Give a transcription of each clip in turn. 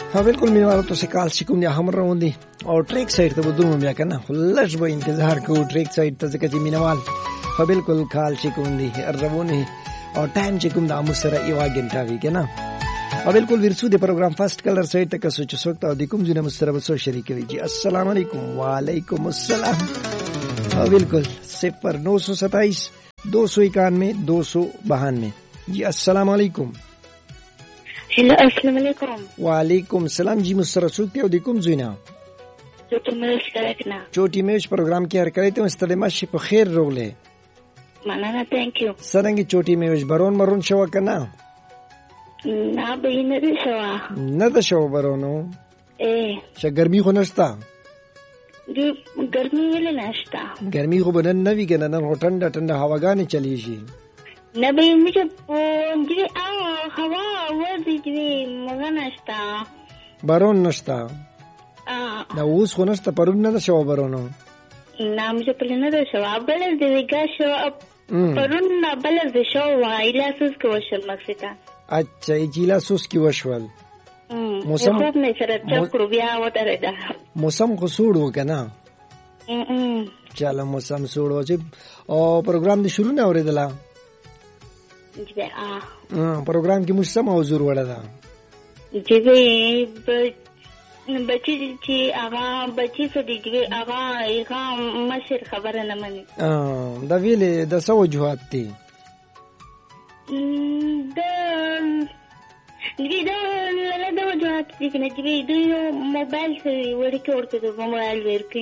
ها بالکل میوالو تاسو کال چې کوم دی هم روان دي او ټریک سایډ ته ودرو بیا کنه لږ به انتظار کوو ټریک سایډ ته ځکه چې مینوال ها بالکل کال چې کوم دی رواني او ټایم چې کوم د امو سره یو غنټه وی کنه او بالکل ورسو د پروګرام فرست کلر سایډ ته کسو چې سوکت او د کوم ځنه مستر وسو شریک وی جی السلام علیکم وعلیکم السلام او بالکل 0927 291 292 جی السلام علیکم. हेलो अस्सलाम वालेकुम. वालेकुम सलाम जी मुस्तर सुखती او د کوم زینا چوټی مېش کړه چوټی مېش پروګرام کې هر کړی ته مستلمه شي په خیر روغله مننه ثانک یو. سرنګي چوټی مېش برون مرون شو کنه نه به نه شو نه د شو برونو چې ګرمي خو نشتا ګرمي ویل نشتا ګرمي خو بدن نه وی کنه نن ټنډه ټنډه هواګانې چلی شي نه به میشه پونځي هوا ورځي مګا نشتا برون نشتا دا اوس خو نشتا پرون نه شو برونو نه میشه پلنه ده شو بل د ویګا شو پرون نه بل د شو وایلا سوس کو شل مکستا اچھا ایجیلا سوس کی وشول موسم نه سره چکرو بیا وته ده موسم خو سوړ وکنه چاله موسم سوړ و چې او پروګرام دې شروع نه اوریدلا پروګرام کې موږ سم موضوع وړه ده چې بچی چې هغه بچی څه دی چې هغه مشر خبره نه مني دا ویلې د څه وجوهات دي د وجوهات دي کنه چې دوی موبایل سره ورکه ورته د موبایل ورکې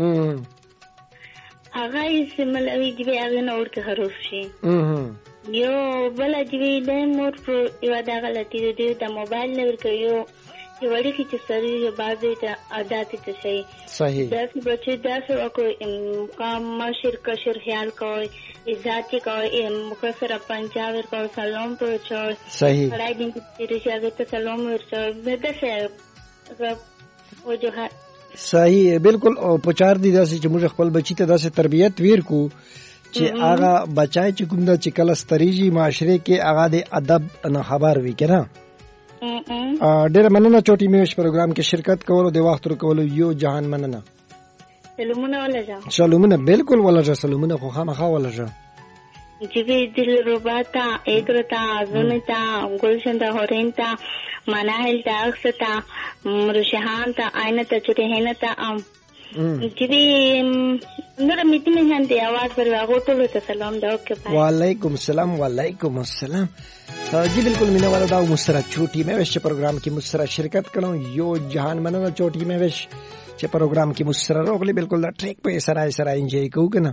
هغه یې سملوي چې هغه نه ورکه خروف شي یو بل چې د مور یو دا غلطي دی د موبایل نه ورکه یو وړي چې سړي بعضې ته عادت ته شي صحیح داسې بچي داسې کوئی مشر کشر خیال کوي عزت کوي مخسر پنجاب ورکو سلام پوچوي صحیح راي دې چې هغه ته سلام ورچوي داسې وجوهات صحیح بالکل او پچار دي داسې چې موږ خپل بچی ته داسې تربيت ورکو چې هغه بچای چې کوم د چکل ستریږي معاشره کې هغه د ادب نه خبر وي کنه ډېر مننه چوټی میوش پروګرام کې شرکت کولو د وخت ورکولو یو جهان مننه سلامونه ولجا سلامونه بالکل ولجا سلامونه خو خامخا ولجا جوی دل رباتا ایکرتا زونتا گلشنتا هورینتا مناهلتا اکستا مرشحانتا آینتا چوٹی هینتا جوی نور میتی میں ہندی آواز پر واغو ٹولو تا سلام دا اوکے بھائی وعلیکم السلام وعلیکم السلام جی بالکل مینا والا دا مسترا چوٹی میوش پروگرام کی مسترا شرکت کروں یو جہان مننا چوٹی میوش چ پروگرام کی مسترا روکلی بالکل دا ٹریک پہ سرائے انجوائے کو کنا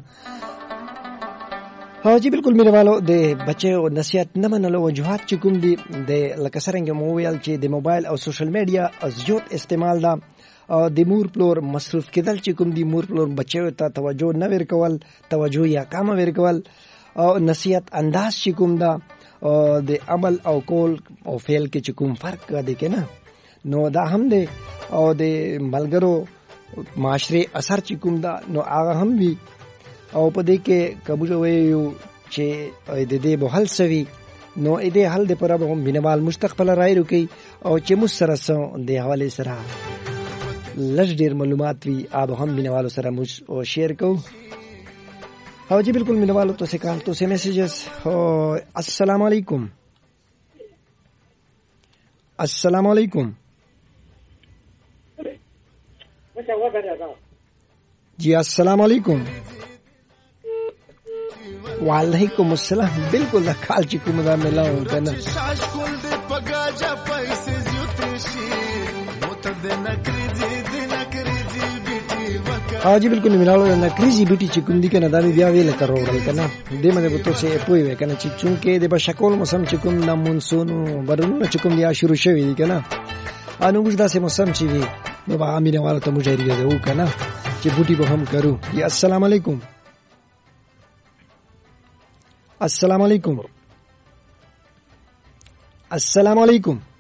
ها جی بالکل مینا والو د بچو نصیحت نه منلو وجوهات چې کوم دي د لکه څنګه موبایل چې د موبایل او سوشل میډیا زیات استعمال دا د مور پلور مصروف کېدل چې کوم دي مور پلور بچو ته توجه نه ورکول توجه یا کم ورکول او نصیحت انداز چې کوم دا د عمل او کول او فعل کې چې کوم فرق دی کنه نو دا هم دی او د ملګرو معاشري اثر چې کوم دا نو هغه هم وی او په دې کې قبول ویو چې د دې به حل سوي نو دې حل د پر هم بنوال مستقبل راي روکي او چې مسره سو د حواله سره لږ ډیر معلومات وی اب هم بنوالو سره مو شیر کو हाँ जी बिल्कुल मिलने वालों तो से कॉल तो से मैसेजेस अस्सलाम वालेकुम जी अस्सलाम वालेकुम वालेकुम अस्सलाम बिल्कुल खाल चिकू मदा मिला हूं कना हाँ जी बिल्कुल मिलालो ना क्रेजी ब्यूटी چې کوم دي کنه دا بیا ویل کرو ورل کنه دې مده به تاسو پوي وې کنه چې چونکه د بشکول موسم چې کوم د مونسون برونه چې کوم دی شروع شوی دی کنه انو موږ داسې موسم چې وي نو به امینه والا ته مجری دی و کنه چې بوټي به هم کرو یا السلام علیکم السلام علیکم السلام علیکم